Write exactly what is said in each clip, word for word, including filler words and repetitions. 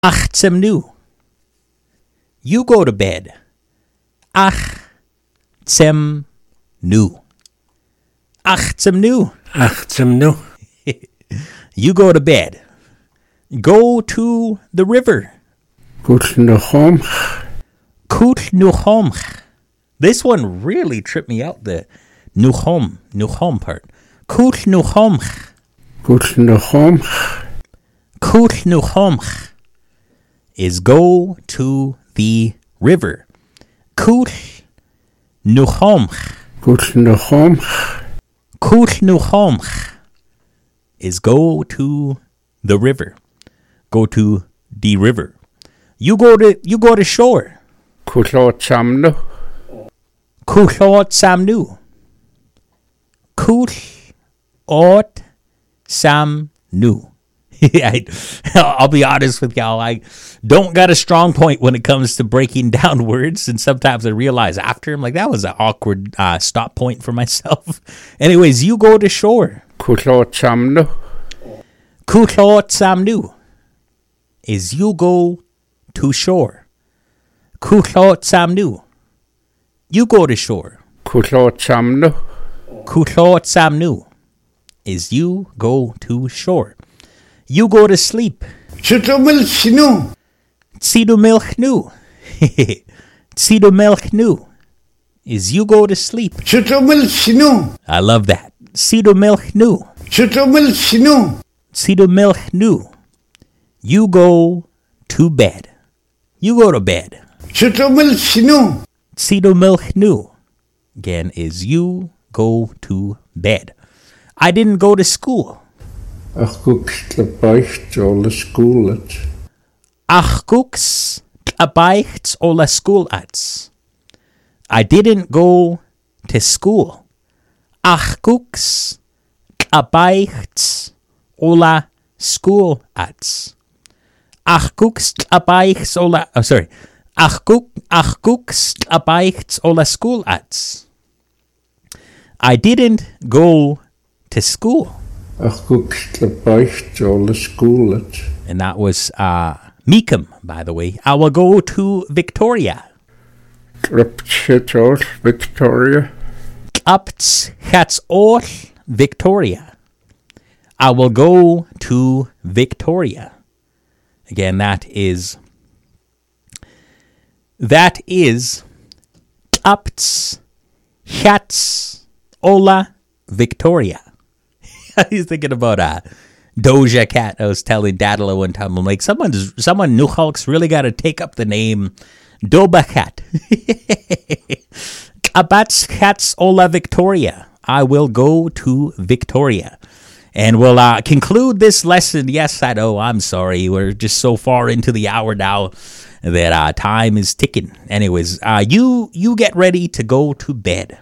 Ach tsem You go to bed. Ach tsem Ach tsem Ach tsem You go to bed. Go to the river. Kut nuchomch. Kut nuchomch. This one really tripped me out, the nuchom, nuchom part. Kut nuchomch. Kut nuchomch. Kut nuchomch is go to the river. Kut nuchomch. Kut nuchomch. Kut nuchomch is go to the river. Go to the river. You go to you go to shore. Kutlot samnu. Kutlot samnu. Kutlot samnu. I, I'll be honest with y'all. I don't got a strong point when it comes to breaking down words, and sometimes I realize after I'm like, that was an awkward uh, stop point for myself. Anyways, you go to shore. Kutlot samnu. Kutlot samnu is you go to shore. Kutlot samnu. You go to shore. Kutlot samnu. Kutlot samnu is you go to shore. You go to sleep. Tsidomilchnu. Tsidomilchnu. Tsidomilchnu is you go to sleep. Tsidomilchnu. I love that. Tsidomilchnu. Tsidomilchnu. Tsidomilchnu. You go to bed. You go to bed. Tsidomilchnu. Tsidomilchnu again is you go to bed. I didn't go to school. Ach guks tlabaicht ola schoolat. Ach guks tlabaicht ola schoolat. I didn't go to school. Ach guks tlabaicht ola schoolat. Ach guks tlabaicht ola. Oh, sorry. Ach guk ach guks tlabaicht ola schoolat. I didn't go to school. Ach guks tlabaicht ola schoolat. And that was uh, Meekum, by the way. I will go to Victoria. Trapchitol Victoria. Trapchitol Victoria. I will go to Victoria. Again, that is that is Trapchitol Victoria. He's thinking about uh, Doja Cat. I was telling Dadala one time, I'm like, someone's, someone New Hulk's really got to take up the name Doba Cat. Abats Cats Ola Victoria. I will go to Victoria. And we'll uh, conclude this lesson. Yes, I know, I'm sorry. We're just so far into the hour now that uh, time is ticking. Anyways, uh, you you get ready to go to bed.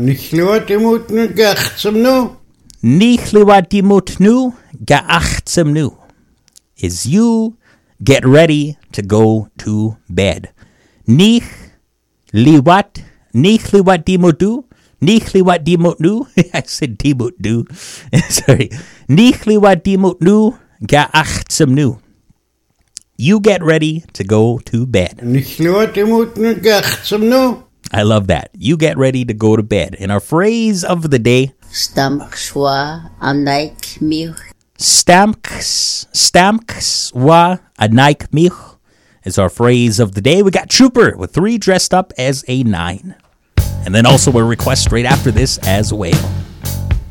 Nichliwatimutnu ga'achtzemnu is you get ready to go to bed. Nich liwat nichliwat dimutu nichliwat dimutnu. I said dimutnu. Sorry. Nichliwat dimutnu ga'achtzemnu. You get ready to go to bed. Nichliwatimutnu ga'achtzemnu. I love that. You get ready to go to bed. And our phrase of the day. Stamks wa anaik mich. Stamks, stamks wa anaik mich is our phrase of the day. We got Trooper with three dressed up as a nine. And then also a request right after this as well.